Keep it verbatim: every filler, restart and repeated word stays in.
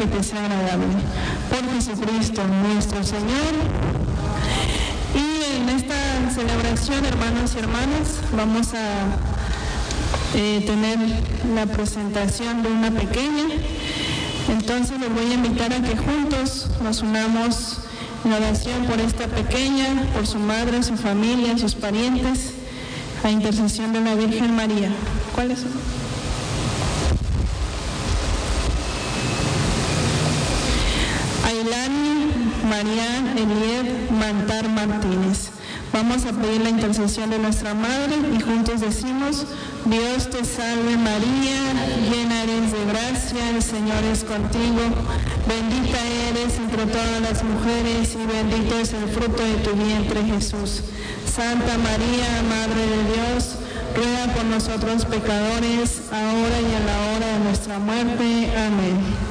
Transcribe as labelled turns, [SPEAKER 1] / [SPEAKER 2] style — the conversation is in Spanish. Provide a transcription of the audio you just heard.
[SPEAKER 1] que te sea agradable. Por Jesucristo nuestro Señor. Y en esta celebración, hermanos y hermanas, vamos a eh, tener la presentación de una pequeña. Entonces les voy a invitar a que juntos nos unamos en oración por esta pequeña, por su madre, su familia, sus parientes, a intercesión de la Virgen María. ¿Cuál es su nombre? Ailani María Elied Mantar Martínez. Vamos a pedir la intercesión de nuestra Madre y juntos decimos: Dios te salve María, llena eres de gracia, el Señor es contigo, bendita eres entre todas las mujeres y bendito es el fruto de tu vientre Jesús. Santa María, Madre de Dios, ruega por nosotros pecadores, ahora y en la hora de nuestra muerte. Amén.